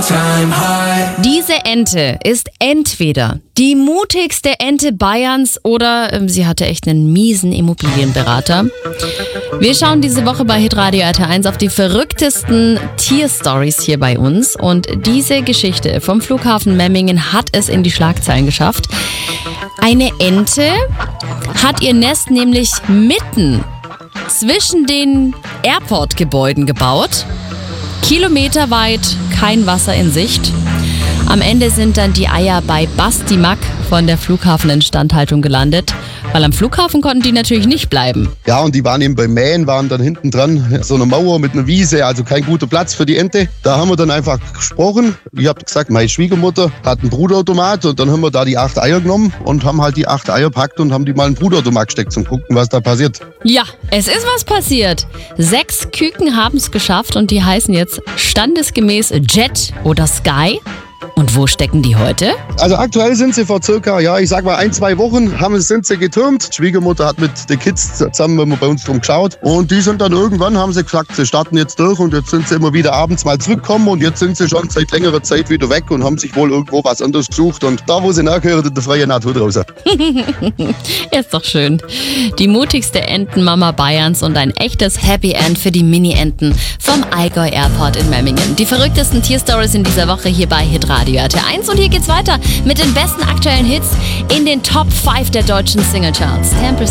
all-time high. Diese Ente ist entweder die mutigste Ente Bayerns oder sie hatte echt einen miesen Immobilienberater. Wir schauen diese Woche bei Hitradio RT1 auf die verrücktesten Tierstories hier bei uns. Und diese Geschichte vom Flughafen Memmingen hat es in die Schlagzeilen geschafft. Eine Ente hat ihr Nest nämlich mitten zwischen den Airport-Gebäuden gebaut. Kilometerweit kein Wasser in Sicht. Am Ende sind dann die Eier bei Basti Mack von der Flughafeninstandhaltung gelandet, weil am Flughafen konnten die natürlich nicht bleiben. Ja, und die waren eben beim Mähen, waren dann hinten dran, so eine Mauer mit einer Wiese, also kein guter Platz für die Ente. Da haben wir dann einfach gesprochen. Ich habe gesagt, meine Schwiegermutter hat einen Brutautomat und dann haben wir da die 8 Eier genommen und haben halt die 8 Eier gepackt und haben die mal in den Brutautomat gesteckt zum gucken, was da passiert. Ja, es ist was passiert. 6 Küken haben es geschafft und die heißen jetzt standesgemäß Jet oder Sky. Und wo stecken die heute? Also aktuell sind sie vor circa, ich sag mal 1-2 Wochen sind sie getürmt. Die Schwiegermutter hat mit den Kids zusammen bei uns drum geschaut. Und die sind dann irgendwann, haben sie gesagt, sie starten jetzt durch und jetzt sind sie immer wieder abends mal zurückgekommen und jetzt sind sie schon seit längerer Zeit wieder weg und haben sich wohl irgendwo was anderes gesucht. Und da, wo sie nachgehören, in der freien Natur draußen. Ist doch schön. Die mutigste Entenmama Bayerns und ein echtes Happy End für die Mini-Enten vom Allgäu Airport in Memmingen. Die verrücktesten Tierstories in dieser Woche hier bei Hitradio RT1 und hier geht's weiter mit den besten aktuellen Hits in den Top 5 der deutschen Singlecharts. 10%